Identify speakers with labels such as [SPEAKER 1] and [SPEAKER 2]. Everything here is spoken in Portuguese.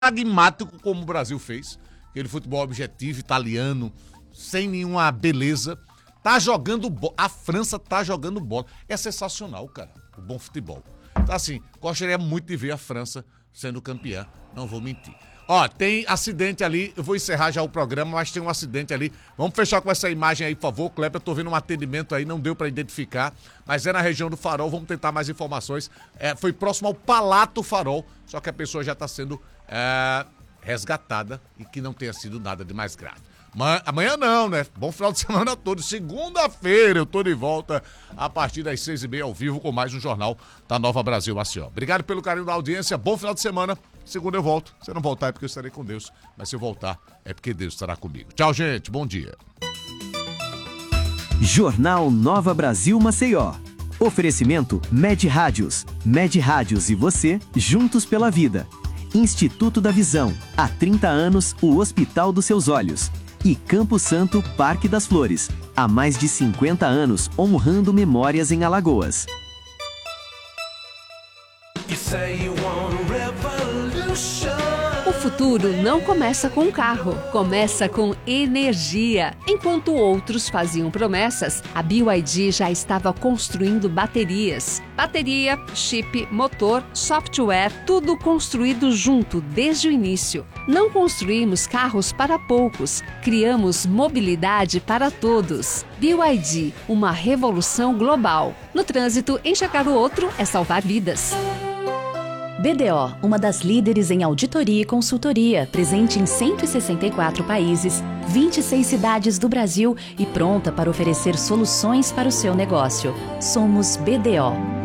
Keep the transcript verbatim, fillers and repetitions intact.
[SPEAKER 1] pragmático como o Brasil fez, aquele futebol objetivo, italiano, sem nenhuma beleza, tá jogando bola, a França tá jogando bola, é sensacional, cara, o bom futebol. Então assim, gostaria muito de ver a França sendo campeã, não vou mentir. Ó, tem acidente ali, eu vou encerrar já o programa, mas tem um acidente ali. Vamos fechar com essa imagem aí, por favor, Kleber, eu tô vendo um atendimento aí, não deu pra identificar, mas é na região do Farol, vamos tentar mais informações. É, foi próximo ao Palato Farol, só que a pessoa já tá sendo é, resgatada e que não tenha sido nada de mais grave. Amanhã, amanhã não, né? Bom final de semana todo. Segunda-feira eu tô de volta a partir das seis e meia ao vivo com mais um Jornal da Nova Brasil Maceió. Obrigado pelo carinho da audiência, bom final de semana. Segunda eu volto. Se eu não voltar é porque eu estarei com Deus, mas se eu voltar é porque Deus estará comigo. Tchau, gente. Bom dia.
[SPEAKER 2] Jornal Nova Brasil Maceió. Oferecimento Med Rádios. Med Rádios e você, juntos pela vida. Instituto da Visão. Há trinta anos, o Hospital dos Seus Olhos. E Campo Santo, Parque das Flores. Há mais de cinquenta anos, honrando memórias em Alagoas.
[SPEAKER 3] O futuro não começa com um carro, começa com energia. Enquanto outros faziam promessas, a B Y D já estava construindo baterias. Bateria, chip, motor, software, tudo construído junto desde o início. Não construímos carros para poucos, criamos mobilidade para todos. B Y D, uma revolução global. No trânsito, enxergar o outro é salvar vidas.
[SPEAKER 4] B D O, uma das líderes em auditoria e consultoria, presente em cento e sessenta e quatro países, vinte e seis cidades do Brasil e pronta para oferecer soluções para o seu negócio. Somos B D O.